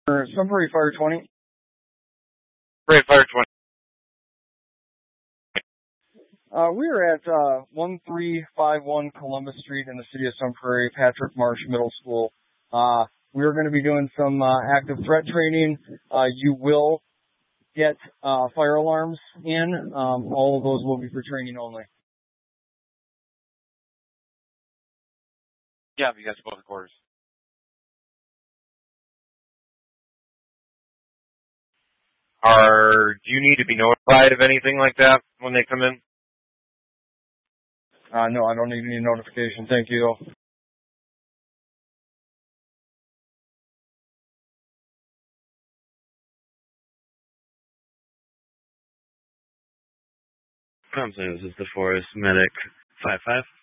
Sunbury Fire 20. Great Fire 20. We are at 1351 Columbus Street in the city of Sunbury, Patrick Marsh Middle School. We are going to be doing some active threat training. You will get fire alarms in. All of those will be for training only. Yeah, you guys both the quarters. Do you need to be notified of anything like that when they come in? No, I don't need any notification. Thank you. I'm sorry, this is the Forest Medic 5-5.